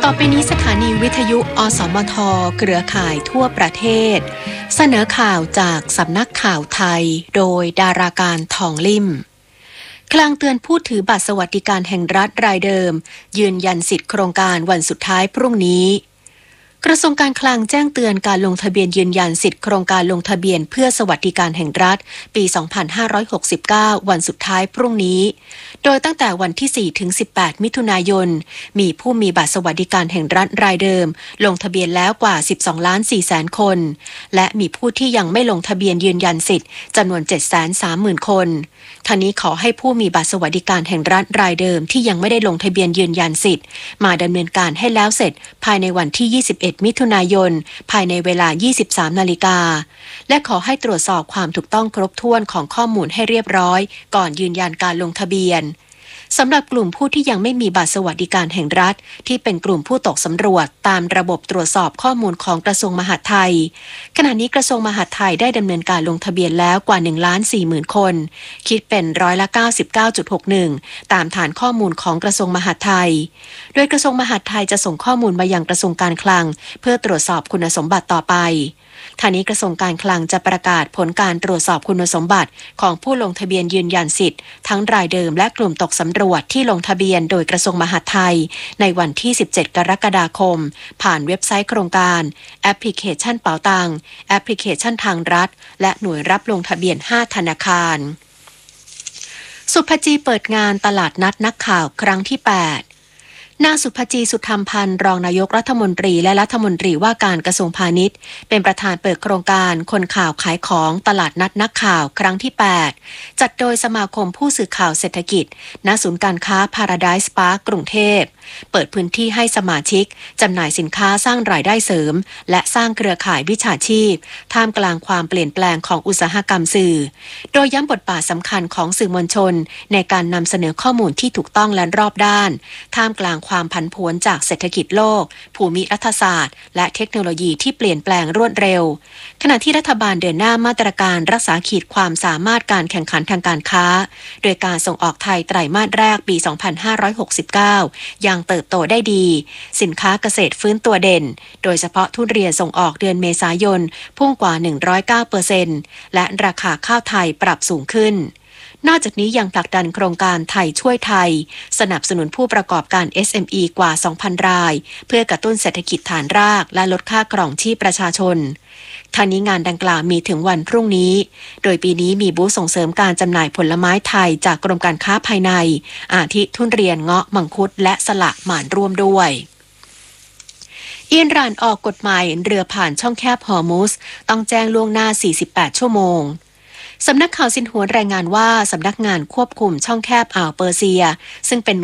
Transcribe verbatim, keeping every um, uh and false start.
ต่อไปนี้สถานีวิทยุอสมทเครือข่ายทั่วประเทศเสนอข่าวจากสำนักข่าวไทยโดยดาราการทองลิ่มคลังเตือนผู้ถือบัตรสวัสดิการแห่งรัฐรายเดิมยืนยันสิทธิโครงการวันสุดท้ายพรุ่งนี้กระทรวงการคลังแจ้งเตือนการลงทะเบียนยืนยันสิทธิโครงการลงทะเบียนเพื่อสวัสดิการแห่งรัฐปี สองพันห้าร้อยหกสิบเก้า วันสุดท้ายพรุ่งนี้โดยตั้งแต่วันที่ สี่ถึงสิบแปด มิถุนายนมีผู้มีบัตรสวัสดิการแห่งรัฐรายเดิมลงทะเบียนแล้วกว่า สิบสองล้านสี่แสน คนและมีผู้ที่ยังไม่ลงทะเบียนยืนยันสิทธิ์จำนวน เจ็ดแสนสามหมื่น คนทางนี้ขอให้ผู้มีบัตรสวัสดิการแห่งรัฐรายเดิมที่ยังไม่ได้ลงทะเบียนยืนยันสิทธิ์มาดำเนินการให้แล้วเสร็จภายในวันที่ ยี่สิบเอ็ด มิถุนายนภายในเวลา ยี่สิบสาม นาฬิกาและขอให้ตรวจสอบความถูกต้องครบถ้วนของข้อมูลให้เรียบร้อยก่อนยืนยันการลงทะเบียนสำหรับกลุ่มผู้ที่ยังไม่มีบัตรสวัสดิการแห่งรัฐที่เป็นกลุ่มผู้ตกสำรวจตามระบบตรวจสอบข้อมูลของกระทรวงมหาดไทยขณะนี้กระทรวงมหาดไทยได้ดำเนินการลงทะเบียนแล้วกว่า หนึ่งล้านสี่หมื่น คนคิดเป็นร้อยละ เก้าสิบเก้าจุดหกหนึ่ง ตามฐานข้อมูลของกระทรวงมหาดไทยโดยกระทรวงมหาดไทยจะส่งข้อมูลมายังกระทรวงการคลังเพื่อตรวจสอบคุณสมบัติต่อไปทางนี้กระทรวงการคลังจะประกาศผลการตรวจสอบคุณสมบัติของผู้ลงทะเบียนยืนยันสิทธิ์ทั้งรายเดิมและกลุ่มตกสำรวจที่ลงทะเบียนโดยกระทรวงมหาดไทยในวันที่ สิบเจ็ด กรกฎาคมผ่านเว็บไซต์โครงการแอปพลิเคชันเป๋าตังแอปพลิเคชันทางรัฐและหน่วยรับลงทะเบียนห้าธนาคารสุภจีเปิดงานตลาดนัดนักข่าวครั้งที่แปดนางสุภจีสุธรรมพันธ์รองนายกรัฐมนตรีและรัฐมนตรีว่าการกระทรวงพาณิชย์เป็นประธานเปิดโครงการคนข่าวขายของตลาดนัดนักข่าวครั้งที่แปดจัดโดยสมาคมผู้สื่อข่าวเศรษฐกิจณศูนย์การค้า Paradise Park กรุงเทพเปิดพื้นที่ให้สมาชิกจำหน่ายสินค้าสร้างรายได้เสริมและสร้างเครือข่ายวิชาชีพท่ามกลางความเปลี่ยนแปลงของอุตสาหกรรมสื่อโดยย้ำบทบาทสำคัญของสื่อมวลชนในการนำเสนอข้อมูลที่ถูกต้องและรอบด้านท่ามกลางความผันผวนจากเศรษฐกิจโลกภูมิรัฐศาสตร์และเทคโนโลยีที่เปลี่ยนแปลงรวดเร็วขณะที่รัฐบาลเดินหน้ามาตรการรักษาขีดความสามารถการแข่งขันทางการค้าโดยการส่งออกไทยไตรมาสแรกปี สองพันห้าร้อยหกสิบเก้า ยังเติบโตได้ดีสินค้าเกษตรฟื้นตัวเด่นโดยเฉพาะทุเรียนส่งออกเดือนเมษายนพุ่งกว่า หนึ่งร้อยเก้าเปอร์เซ็นต์ และราคาข้าวไทยปรับสูงขึ้นนอกจากนี้ยังผลักดันโครงการไทยช่วยไทยสนับสนุนผู้ประกอบการ เอส เอ็ม อี กว่า สองพัน รายเพื่อกระตุ้นเศรษฐกิจฐานรากและลดค่าครองชีพประชาชนทางนี้งานดังกล่าวมีถึงวันพรุ่งนี้โดยปีนี้มีบูธส่งเสริมการจำหน่ายผลไม้ไทยจากกรมการค้าภายในอาทิทุเรียนเงาะมังคุดและสละหม่านร่วมด้วยอิหร่านออกกฎหมายเรือผ่านช่องแคบฮอร์มุซต้องแจ้งล่วงหน้าสี่สิบแปดชั่วโมงสำนักข่าวซินหัวรายงานว่าสำนักงานควบคุมช่องแคบอ่าวเปอร์เซียซึ่งเป็น